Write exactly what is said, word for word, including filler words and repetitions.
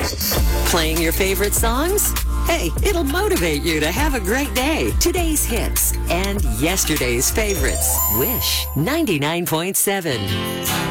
Playing your favorite songs? Hey, it'll motivate you to have a great day. Today's hits and yesterday's favorites. Wish ninety-nine point seven.